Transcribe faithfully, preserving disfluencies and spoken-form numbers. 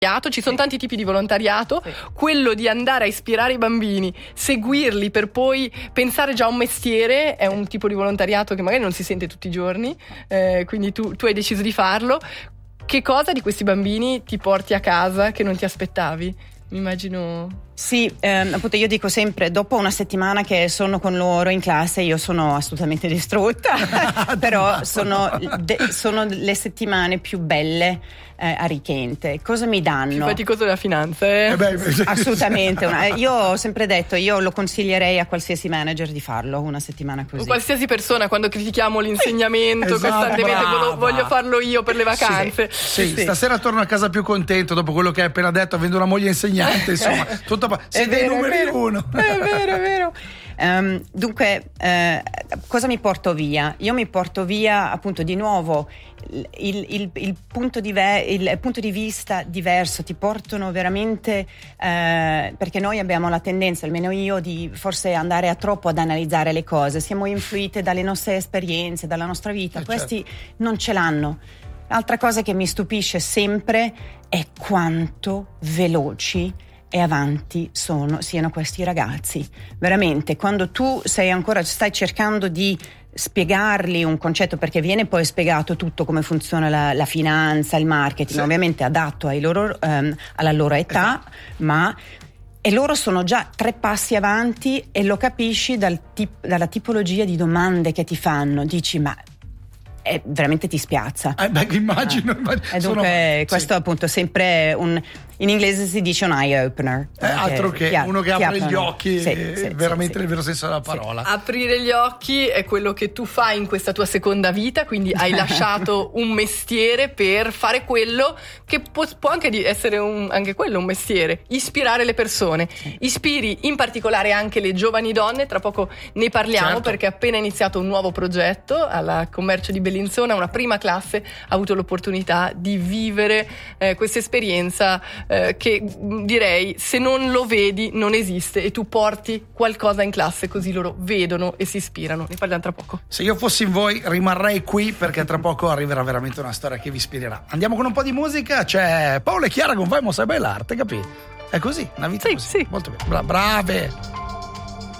Ci sono sì. tanti tipi di volontariato, sì. quello di andare a ispirare i bambini, seguirli per poi pensare già a un mestiere è un tipo di volontariato che magari non si sente tutti i giorni, eh, quindi tu, tu hai deciso di farlo. Che cosa di questi bambini ti porti a casa che non ti aspettavi? Mi immagino... Sì, ehm, appunto io dico sempre, dopo una settimana che sono con loro in classe io sono assolutamente distrutta, però sono, de, sono le settimane più belle, eh, arricchente. Cosa mi danno? Più faticoso della finanza, eh? Eh beh, assolutamente. Una, io ho sempre detto, io lo consiglierei a qualsiasi manager di farlo una settimana così. O qualsiasi persona quando critichiamo l'insegnamento esatto, costantemente, brava. voglio farlo io per le vacanze. Sì, sì, sì. Stasera torno a casa più contento dopo quello che hai appena detto, avendo una moglie insegnante, insomma, tutto pa- sei dei vero, numeri è vero. uno. È vero, è vero. Um, dunque, eh, cosa mi porto via? Io mi porto via appunto di nuovo il, il, il, punto, di ve- il punto di vista diverso, ti portano veramente, eh, perché noi abbiamo la tendenza, almeno io, di forse andare a troppo ad analizzare le cose, siamo influite dalle nostre esperienze, dalla nostra vita, eh, questi certo. non ce l'hanno. L'altra cosa che mi stupisce sempre è quanto veloci e avanti sono, siano questi ragazzi. Veramente, quando tu sei ancora, stai cercando di spiegargli un concetto, perché viene poi spiegato tutto come funziona la, la finanza, il marketing, sì. Ovviamente adatto ai loro, um, alla loro età, esatto. ma e loro sono già tre passi avanti e lo capisci dal tip, dalla tipologia di domande che ti fanno. Dici, ma è, veramente ti spiazza. Eh beh, immagino. immagino. E dunque sono, questo sì. appunto sempre un, in inglese si dice un eye opener, eh, altro che ti, uno che ti apre aprono. gli occhi, sì, eh, sì, veramente sì, nel sì. vero senso della parola. Sì. Aprire gli occhi è quello che tu fai in questa tua seconda vita, quindi hai lasciato un mestiere per fare quello che può, può anche essere un, anche quello un mestiere, ispirare le persone. Sì. Ispiri in particolare anche le giovani donne, tra poco ne parliamo, certo. perché è appena iniziato un nuovo progetto alla Commercio di Bellinzona, una prima classe ha avuto l'opportunità di vivere eh, questa esperienza eh, che direi, se non lo vedi non esiste, e tu porti qualcosa in classe così loro vedono e si ispirano. Ne parliamo tra poco. Se io fossi in voi rimarrei qui, perché tra poco arriverà veramente una storia che vi ispirerà. Andiamo con un po' di musica, c'è Paola e Chiara con Vamos a Bell'Arte, capì? È così, una vita sì, così. Sì. Molto bene, Bra- brave.